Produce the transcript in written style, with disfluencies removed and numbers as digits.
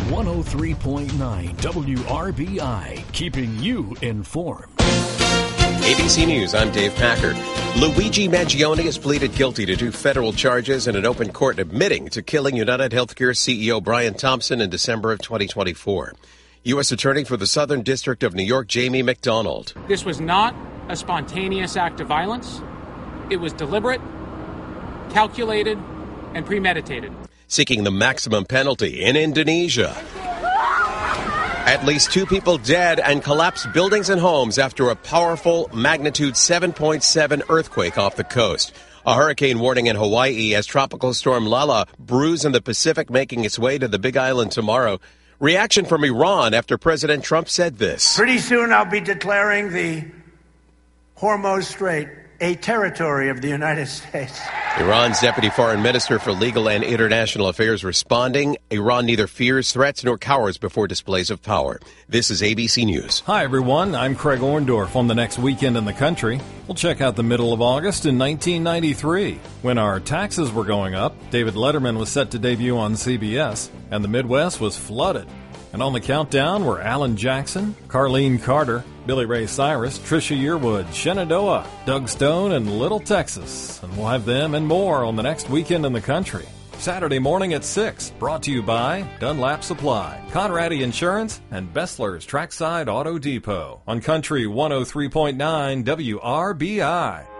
103.9 WRBI, keeping you informed. ABC News, I'm Dave Packard. Luigi Mangione has pleaded guilty to 2 federal charges in an open court, admitting to killing United Healthcare CEO Brian Thompson in December of 2024. U.S. Attorney for the Southern District of New York, Jamie McDonald. This was not a spontaneous act of violence. It was deliberate, calculated, and premeditated. Seeking the maximum penalty in Indonesia. At least 2 people dead and collapsed buildings and homes after a powerful magnitude 7.7 earthquake off the coast. A hurricane warning in Hawaii as Tropical Storm Lala brews in the Pacific, making its way to the Big Island tomorrow. Reaction from Iran after President Trump said this. Pretty soon I'll be declaring the Hormuz Strait a territory of the United States. Iran's Deputy Foreign Minister for Legal and International Affairs responding. Iran neither fears threats nor cowers before displays of power. This is ABC News. Hi, everyone. I'm Craig Orndorff. On the next weekend in the country, we'll check out the middle of August in 1993. When our taxes were going up, David Letterman was set to debut on CBS, and the Midwest was flooded. And on the countdown were Alan Jackson, Carlene Carter, Billy Ray Cyrus, Trisha Yearwood, Shenandoah, Doug Stone, and Little Texas. And we'll have them and more on the next weekend in the country. Saturday morning at 6, brought to you by Dunlap Supply, Conradi Insurance, and Bessler's Trackside Auto Depot on Country 103.9 WRBI.